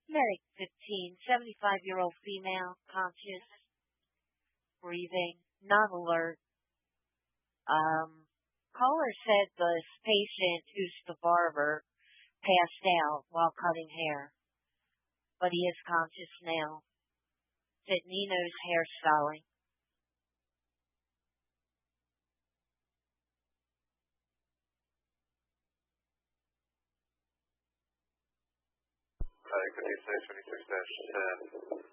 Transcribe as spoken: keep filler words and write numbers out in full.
Medic fifteen, seventy-five-year-old female, conscious, breathing, not alert. Um, caller said the patient, who's the barber, passed out while cutting hair, but he is conscious now. It's at Nino's Hairstyling. Medic fifty-six, twenty-six dash ten.